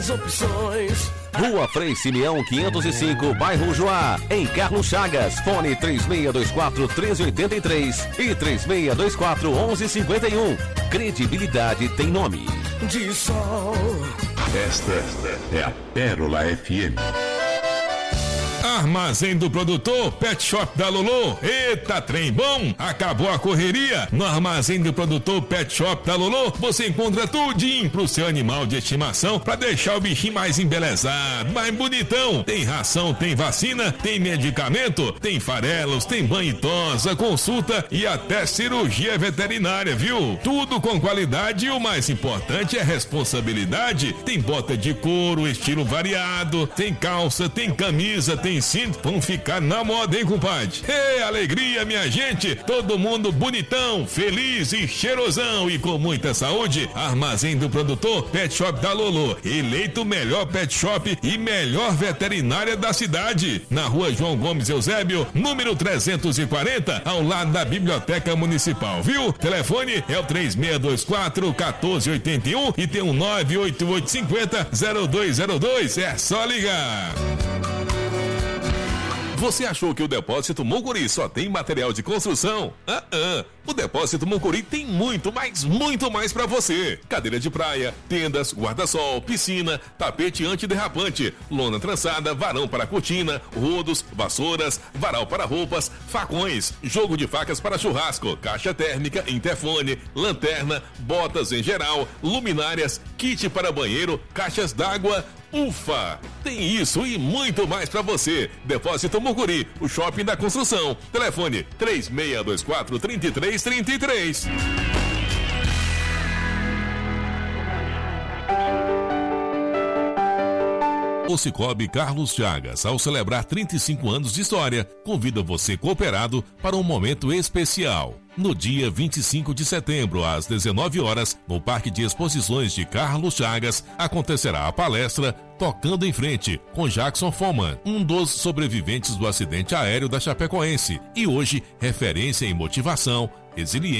Opções. Rua Frei Simeão 505, bairro Joá, em Carlos Chagas. Fone 3624-1383 e 3624-1151. Credibilidade tem nome. De sol. Esta é a Pérola FM. Armazém do Produtor, Pet Shop da Lulu. Eita, trem bom! Acabou a correria? No Armazém do Produtor, Pet Shop da Lulu, você encontra tudinho pro seu animal de estimação pra deixar o bichinho mais embelezado, mais bonitão. Tem ração, tem vacina, tem medicamento, tem farelos, tem banho e tosa, consulta e até cirurgia veterinária, viu? Tudo com qualidade e o mais importante é responsabilidade. Tem bota de couro, estilo variado, tem calça, tem camisa, tem cinto, vão ficar na moda, hein, compadre? Ei, alegria, minha gente! Todo mundo bonitão, feliz e cheirosão e com muita saúde. Armazém do Produtor, Pet Shop da Lulu. Eleito o melhor pet shop e melhor veterinária da cidade. Na rua João Gomes Eusébio, número 340, ao lado da Biblioteca Municipal, viu? Telefone é o 3624-1481 e tem um 98850-0202. É só ligar. Você achou que o Depósito Mucuri só tem material de construção? O Depósito Mucuri tem muito, mas muito mais para você. Cadeira de praia, tendas, guarda-sol, piscina, tapete antiderrapante, lona trançada, varão para cortina, rodos, vassouras, varal para roupas, facões, jogo de facas para churrasco, caixa térmica, interfone, lanterna, botas em geral, luminárias, kit para banheiro, caixas d'água. Ufa! Tem isso e muito mais para você. Depósito Mucuri, o shopping da construção. Telefone 3624-3333. O Cicobi Carlos Chagas, ao celebrar 35 anos de história, convida você cooperado para um momento especial. No dia 25 de setembro, às 19 horas, no Parque de Exposições de Carlos Chagas, acontecerá a palestra Tocando em Frente, com Jackson Foman, um dos sobreviventes do acidente aéreo da Chapecoense, e hoje referência em motivação, resiliência